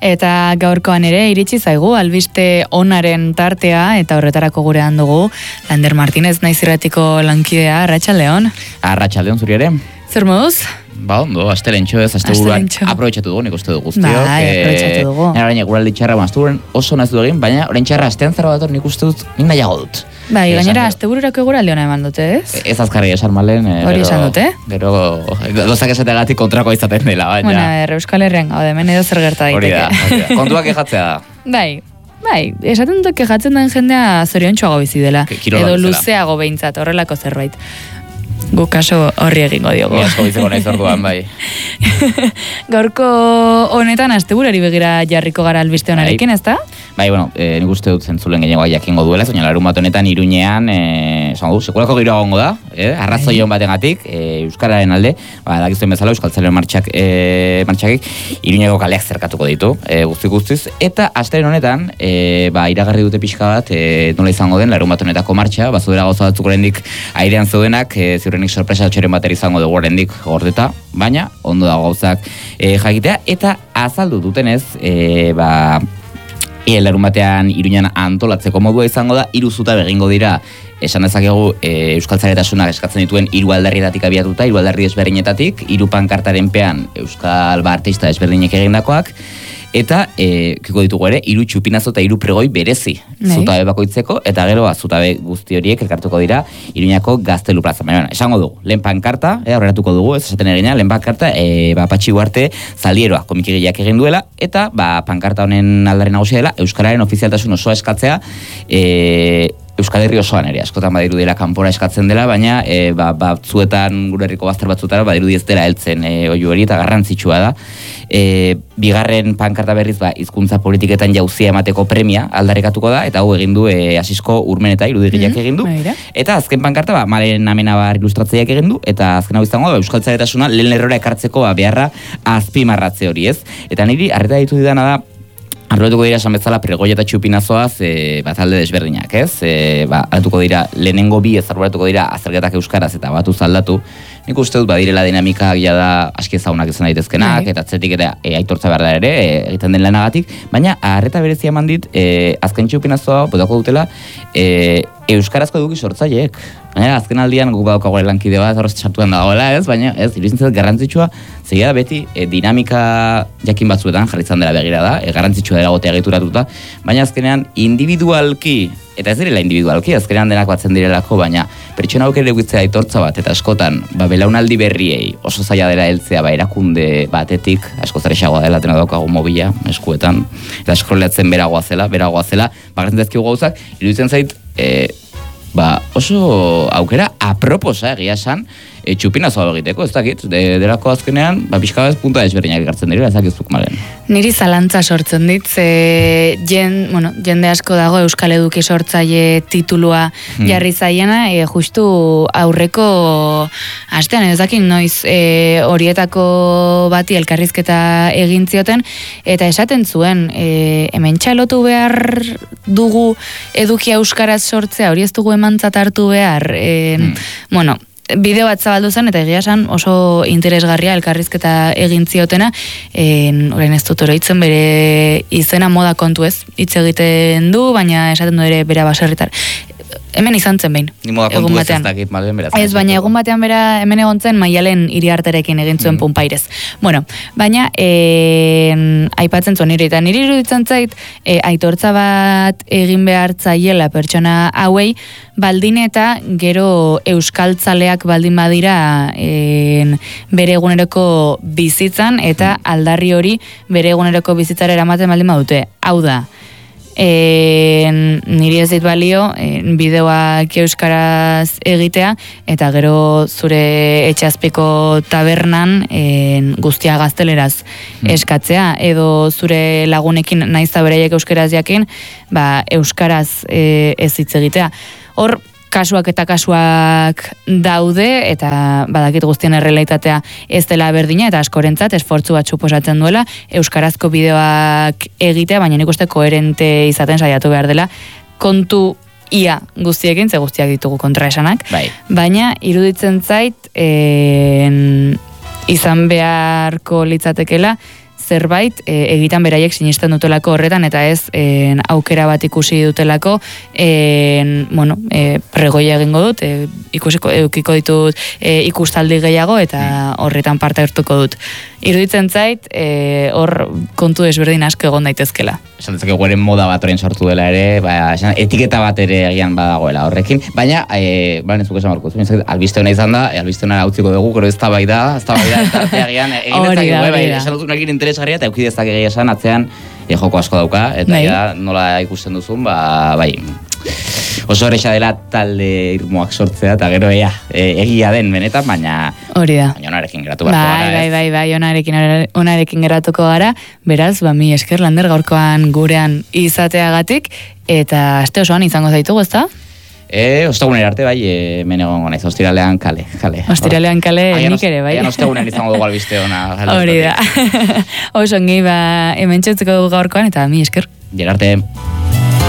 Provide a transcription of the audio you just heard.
Eta gaurkoan ere iritsi zaigu albiste onaren tartea eta horretarako gurean dugu Lander Martínez naiz irratiko lankidea. Arratsaldeon. Arratsaldeon zuri ere. Zer moduz? Ba, ondo, astelentxo ez, asteburuan aprobetxatu dugu, nik uste dugu guztiok. Aprobetxatu dugu. Nera baina guraldi txarra, asteburuan oso nazu egin, baina orain txarra astean zara dator nik uste dut, nik nahiago dut. Bai, gainera astebururako guraldi hona eman dute, ez? Ez azkarri esan malen. Hori esan dute? Gero, gozak esategatik kontrakoa izaten dela, baina. Bueno, Euskal Herrian gaude, hemen edo zer gerta daiteke. Hori da, kontuak ejatzea da. Bai, esaten dut kejatzen den jendea zoriontsuago bizi dela. Edo luzeago behintzat, horrelako zerbait. Guk kaso horri egingo diogu. Ni asko biziko naiz orduan, bai. Gaurko honetan asteburari begira jarriko gara albiste honarekin, ezta? Bai, bueno, nik uste dut zentzulen gehiagoa jakingo duela, baina larun bat honetan Iruñean, sekulako giroa gongo da, arrazoion batengatik, euskararen alde, dakizuen bezala euskaltzalean martxakik, Iruñeko kaleak zerkatuko ditu, guztiz, eta asteren honetan, iragarri dute pixka bat, nola izango den, larun bat honetako martxa, bazudera gauza batzuk oraindik airean zeudenak, ziurrenik sorpresa txeren batera izango dugu oraindik gordeta, baina ondo dago gauzak jakitea, eta azaldu dutenez, larun batean Iruñan antolatzeko modua izango da, 3 zutabe egingo dira, esan dezakegu euskaltzaletasunak eskatzen dituen 3 aldarrietatik abiatuta, 3 aldarri ezberdinetatik, 3 pankartaren pean euskal artista ezberdinek egindakoak, eta kiko ditugu ere, 3 txupinazo eta 3 pregoi berezi zutabe bakoitzeko, eta gero zutabe guzti horiek elkartuko dira Iruñako Gaztelu plaza. Baina, esango dugu, lehen pankarta, horreratuko dugu, ez esaten egina, lehen pankarta, Patxi Ugarte Zaldieroa komikigileak egin duela, eta pankarta honen aldaren nagusia dela, euskararen ofizialtasun osoa eskatzea, Euskal Herri osoan ere, askotan badiru dela kanpora eskatzen dela, baina batzuetan gure herriko bazter batzutara badiru ez dela heltzen oihu hori eta garrantzitsua da. Bigarren pankarta berriz hizkuntza politiketan jauzia emateko premia aldarrikatuko da, eta hau egin du Asisko Urmeneta irudigileak egin du. Eta azken pankarta Malen Amenabar ilustratzaileak egin du, eta azken hau izango da euskaltzaletasuna lehen lerrora ekartzeko beharra azpimarratze hori, ez? Eta niri harreta ditu didana da, arlotuko dira esan bezala pregoi eta txupinazoaz talde desberdinak, ez? Arlotuko dira lehenengo bi arlotuko dira azerketak euskaraz eta batuz aldatu. Nik uste dut badirela dinamika da aski ezagunak izan daitezkenak, eta atzetik eta aitortza behar da ere egiten den lanagatik, baina harreta berezia eman dit azken txupinazoa botako dutela euskarazko eduki sortzaileek. Baina azken aldian guk badaukago lankide bat horrez txartuan dagoela, ez? Baina ez, iruditzen garrantzitsua, zegia da beti dinamika jakin batzuetan jarritzen dela begira da, garrantzitsua dela gotea egituratuta, baina azkenean individualki, eta ez direla individualki, azkenean denak batzen direlako, baina pertsona aukere egitzea aitortza bat, eta askotan, belaunaldi berriei oso zaila dela heltzea erakunde batetik, asko zaresagoa dela, tena daukagu mobila, eskuetan, eta eskrolatzen beragoa zela, bagartzen dezkigu gauzak, iruditzen zait, oso aukera aproposa egia esan, txupinazoa egiteko, ez dakit, delako azkenean, pixka bez punta desberdinak ekartzen dira, ezakizuk malen. Niri zalantza sortzen dit, jende asko dago Euskal Eduki sortzaile titulua jarri zaiena, justu aurreko astean, ez dakit noiz horietako bati elkarrizketa egin zioten, eta esaten zuen, hemen txalotu behar dugu eduki euskaraz sortzea, hori ez dugu emantzat hartu behar, bideo bat zabaldu zen, eta egia esan oso interesgarria elkarrizketa egin ziotena, orain ez dut oroitzen bere izena moda kontu ez, hitz egiten du, baina esaten du ere bera baserritar. Hemen izan zen behin. Ni moda kontu ez dakit, malen beraz. Ez, baina egun batean bera hemen egon zen Maialen Iriarterekin egin zuen punpairez. Bueno, baina aipatzen zuen niri, eta niri iruditzen zait, aitortza bat egin behar zaiela pertsona hauei, baldin eta gero euskaltzaleak baldin badira bere eguneroko bizitzan, eta aldarri hori bere eguneroko bizitzara eramaten baldin badute. Hau da, niri ez dit balio bideoak euskaraz egitea, eta gero zure etxazpiko tabernan guztia gazteleraz eskatzea, edo zure lagunekin naiz da bereiek euskaraz jakin, euskaraz ez hitz egitea. Hor, kasuak eta kasuak daude, eta badakit guztien errealitatea ez dela berdina, eta askorentzat esfortzu bat suposatzen duela euskarazko bideoak egitea, baina nik uste koherente izaten saiatu behar dela, kontu ia guztiekin, ze guztiak ditugu kontraesanak, baina iruditzen zait izan beharko litzatekela zerbait egitan beraiek sinisten dutelako horretan, eta ez aukera bat ikusi dutelako, pregoia egingo dut, eukiko ditut ikustaldi gehiago, eta horretan parte hartuko dut. Iruditzen zait, hor kontu desberdin asko egon daitezkela. Esan dezakegu ere moda bat orain sortu dela ere, etiketa bat ere egian badagoela horrekin, baina, netzuk esan barko, albiste hona izan da, albiste hona utziko dugu, gero ez da bai da, eta egian, esan dut unekin interesgarria, eta eukidezak egia esan, atzean joko asko dauka, eta nola ikusten duzun, bai, oso horreixa dela talde irmoak sortzea, eta gero egia den benetan, baina onarekin geratu barko gara. Bai, onarekin geratuko gara, beraz, mi esker Lander gaurkoan gurean izateagatik, eta aste osoan izango zaitugu, ez da? Ostegunera arte, bai, menegon naiz, ostiralean kale. Ostiralean kale, nik ere, bai. Ostegunean izango dugu albiste ona. Hori da. Oso ongi, hemen txutzeko gaurkoan, eta mi esker. Gerarte.